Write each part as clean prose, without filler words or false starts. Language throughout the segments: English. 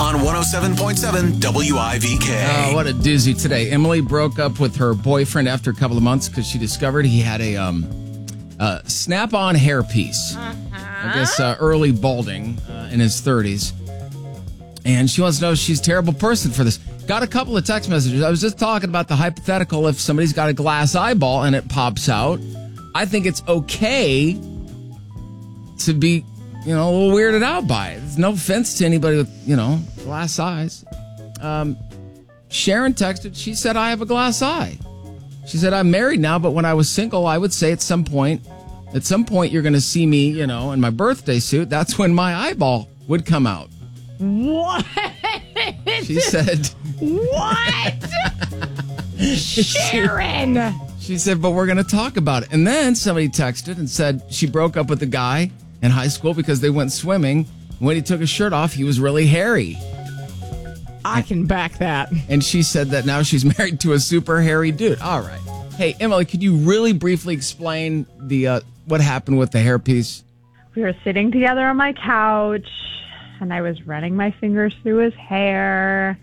on 107.7 WIVK. Oh, what a doozy today. Emily broke up with her boyfriend after a couple of months because she discovered he had a snap-on hairpiece. I guess early balding in his 30s. And she wants to know if she's a terrible person for this. Got a couple of text messages. I was just talking about the hypothetical if somebody's got a glass eyeball and it pops out. I think it's okay to be, a little weirded out by it. There's no offense to anybody with, glass eyes. Sharon texted. She said, I have a glass eye. She said, I'm married now, but when I was single, I would say at some point, you're going to see me, in my birthday suit. That's when my eyeball would come out. What? She said. What? Sharon. She said, but we're going to talk about it. And then somebody texted and said she broke up with a guy in high school because they went swimming. When he took his shirt off, he was really hairy. I can back that. And she said that now she's married to a super hairy dude. All right. Hey, Emily, could you really briefly explain the what happened with the hairpiece? We were sitting together on my couch, and I was running my fingers through his hair,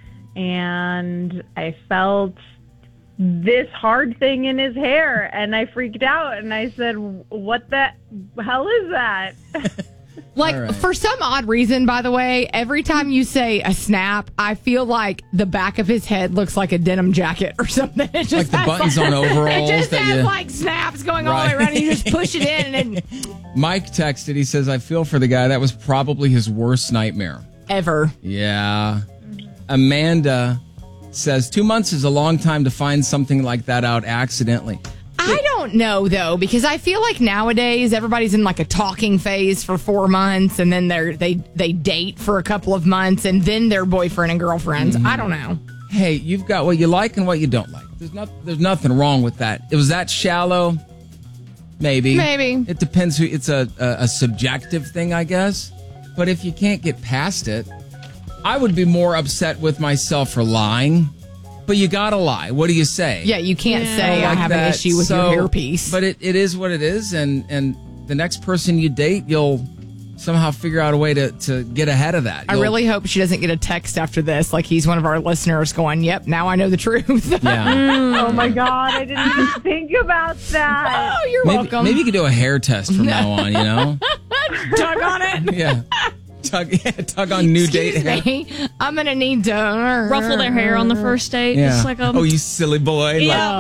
and I felt this hard thing in his hair, and I freaked out, and I said, what the hell is that? For some odd reason, by the way, every time you say a snap, I feel like the back of his head looks like a denim jacket or something. It just like the buttons on overalls. It just has snaps going all the way around, and you just push it in. And Mike texted. He says, I feel for the guy. That was probably his worst nightmare. Ever. Yeah. Amanda says 2 months is a long time to find something like that out accidentally. I don't know, though, because I feel like nowadays everybody's in like a talking phase for 4 months, and then they date for a couple of months, and then they're boyfriend and girlfriends. I don't know. Hey, you've got what you like and what you don't like. There's nothing wrong with that. It was that shallow? Maybe. It depends who. It's a subjective thing, I guess. But if you can't get past it, I would be more upset with myself for lying. But you gotta lie. What do you say? Yeah, you can't say I have an issue with your hairpiece. But it is what it is, and the next person you date, you'll somehow figure out a way to get ahead of that. I really hope she doesn't get a text after this, like he's one of our listeners going, yep, now I know the truth. Yeah. Oh my God, I didn't even think about that. Oh, you're welcome. Maybe you could do a hair test from now on, Tug on it. Yeah. Tug on new date hair. I'm going to need to ruffle their hair on the first date. Yeah. Just like oh, you silly boy. Yeah.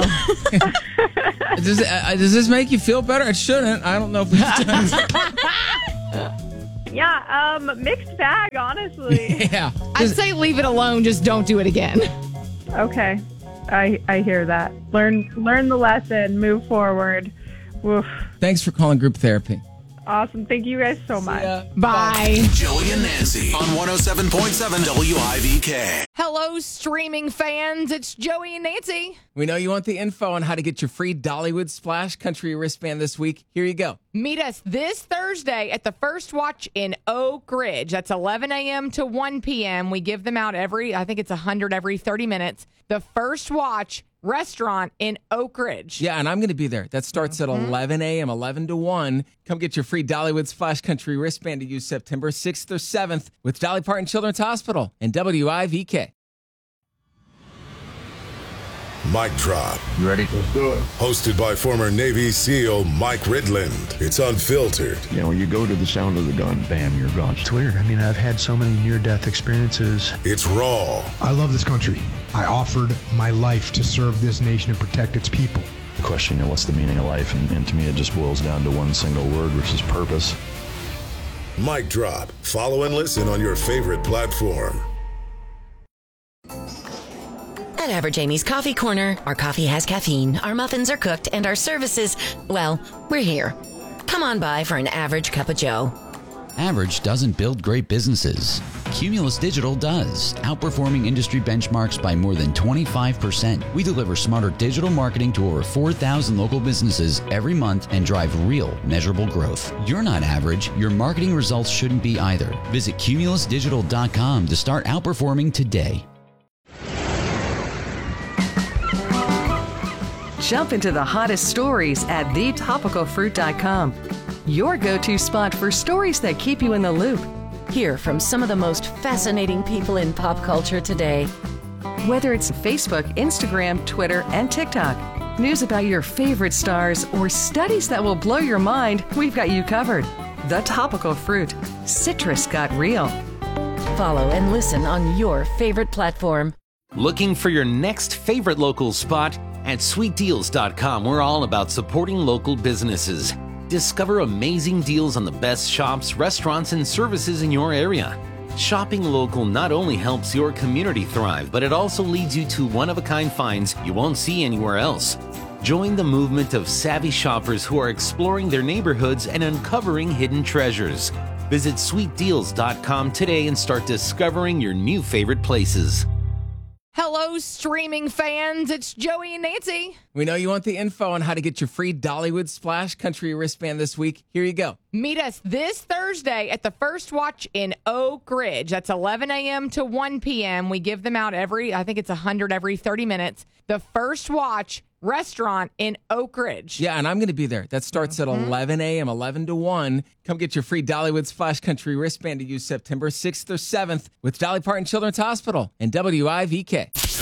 Does this make you feel better? It shouldn't. I don't know if it's done. Yeah, mixed bag, honestly. Yeah. I'd say leave it alone. Just don't do it again. Okay. I hear that. Learn the lesson. Move forward. Woof. Thanks for calling group therapy. Awesome. Thank you guys so much. Bye. Joey and Nancy on 107.7 WIVK. Hello, streaming fans. It's Joey and Nancy. We know you want the info on how to get your free Dollywood Splash Country wristband this week. Here you go. Meet us this Thursday at the First Watch in Oak Ridge. That's 11 a.m. to 1 p.m. We give them out I think it's 100 every 30 minutes. The First Watch restaurant in Oak Ridge. Yeah, and I'm going to be there. That starts at 11 a.m., 11 to 1. Come get your free Dollywood Splash Country wristband to use September 6th or 7th with Dolly Parton Children's Hospital and WIVK. Mic Drop. You ready? Let's do it. Hosted by former Navy SEAL Mike Ridland. It's unfiltered. When you go to the sound of the gun, bam, you're gone. It's weird. I've had so many near-death experiences. It's raw. I love this country. I offered my life to serve this nation and protect its people. The question, what's the meaning of life? And to me, it just boils down to one single word, which is purpose. Mic Drop. Follow and listen on your favorite platform. At Average Amy's Coffee Corner, our coffee has caffeine, our muffins are cooked, and our services, well, we're here. Come on by for an average cup of joe. Average doesn't build great businesses. Cumulus Digital does, outperforming industry benchmarks by more than 25%. We deliver smarter digital marketing to over 4,000 local businesses every month and drive real, measurable growth. You're not average. Your marketing results shouldn't be either. Visit cumulusdigital.com to start outperforming today. Jump into the hottest stories at thetopicalfruit.com. Your go-to spot for stories that keep you in the loop. Hear from some of the most fascinating people in pop culture today. Whether it's Facebook, Instagram, Twitter, and TikTok, news about your favorite stars, or studies that will blow your mind, we've got you covered. The Topical Fruit. Citrus got real. Follow and listen on your favorite platform. Looking for your next favorite local spot? At sweetdeals.com, we're all about supporting local businesses. Discover amazing deals on the best shops, restaurants, and services in your area. Shopping local not only helps your community thrive, but it also leads you to one-of-a-kind finds you won't see anywhere else. Join the movement of savvy shoppers who are exploring their neighborhoods and uncovering hidden treasures. Visit sweetdeals.com today and start discovering your new favorite places. Hello, streaming fans. It's Joey and Nancy. We know you want the info on how to get your free Dollywood Splash Country wristband this week. Here you go. Meet us this Thursday at the First Watch in Oak Ridge. That's 11 a.m. to 1 p.m. We give them out I think it's 100 every 30 minutes. The First Watch restaurant in Oak Ridge. Yeah, and I'm going to be there. That starts at 11 a.m., 11 to 1. Come get your free Dollywood Splash Country wristband to use September 6th or 7th with Dolly Parton Children's Hospital and WIVK.